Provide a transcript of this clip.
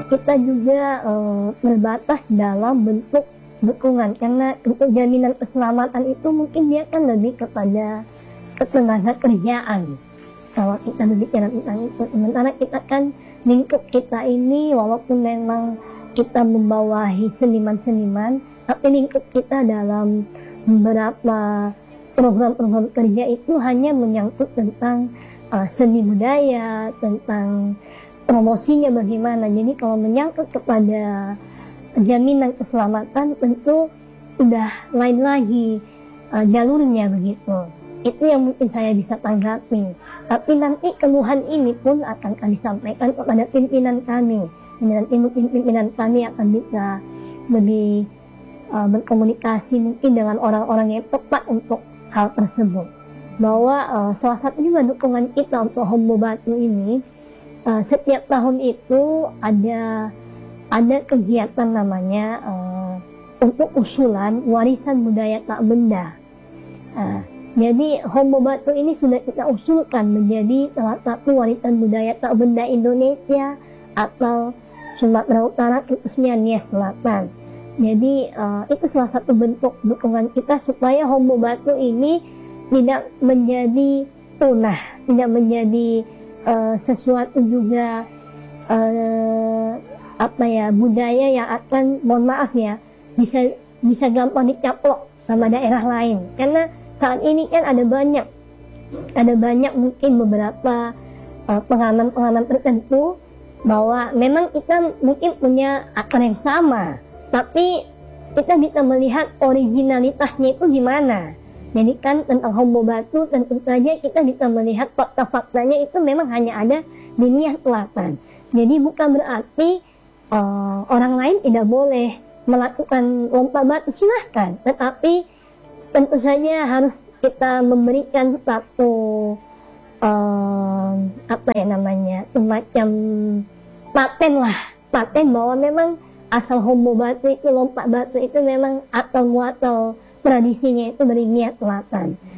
kita juga terbatas dalam bentuk dukungan, karena untuk jaminan keselamatan itu mungkin dia kan lebih kepada ketenaga kerjaan. Kalau kita berbicara tentang itu, sementara kita kan lingkup kita ini walaupun memang kita membawahi seniman-seniman, tapi lingkup kita dalam beberapa program-program kerja itu hanya menyangkut tentang seni budaya, tentang promosinya bagaimana. Jadi kalau menyangkut kepada jaminan keselamatan tentu udah lain lagi jalurnya begitu. Itu yang mungkin saya bisa tanggapi. Tapi nanti keluhan ini pun akan kami sampaikan kepada pimpinan kami. Nanti mungkin pimpinan kami akan bisa lebih berkomunikasi mungkin dengan orang-orang yang tepat untuk hal tersebut. Bahwa salah satu juga dukungan kita untuk Hombo Batu ini, setiap tahun itu ada kegiatan namanya untuk usulan warisan budaya tak benda. Jadi Hombo Batu ini sudah kita usulkan menjadi salah satu warisan budaya tak benda Indonesia atau Sumatera Utara, khususnya Nias Selatan. Jadi itu salah satu bentuk dukungan kita supaya Hombo Batu ini tidak menjadi punah, tidak menjadi sesuatu juga budaya yang akan, mohon maaf ya, bisa gampang dicaplok sama daerah lain. Karena saat ini kan ada banyak mungkin beberapa pengalaman tertentu bahwa memang kita mungkin punya akar yang sama, tapi kita bisa melihat originalitasnya itu gimana. Jadi kan tentang Hombo Batu tentu saja kita bisa melihat fakta-faktanya itu memang hanya ada di Nias Selatan. Jadi bukan berarti orang lain tidak boleh melakukan lompat batu, silahkan, tetapi tentu saja harus kita memberikan satu semacam paten bahwa memang asal Hombo Batu itu, lompat batu itu memang atau muatal tradisinya itu dari Nias Selatan.